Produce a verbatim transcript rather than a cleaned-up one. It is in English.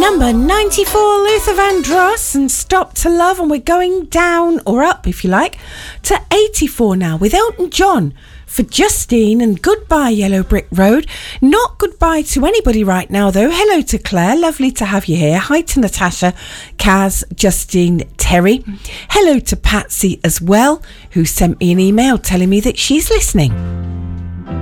Number ninety-four, Luther Vandross and Stop to Love, and we're going down, or up if you like, to eighty-four now with Elton John for Justine and Goodbye Yellow Brick Road. Not goodbye to anybody right now though. Hello to Claire, lovely to have you here. Hi to Natasha, Kaz, Justine, Terry. Hello to Patsy as well, who sent me an email telling me that she's listening.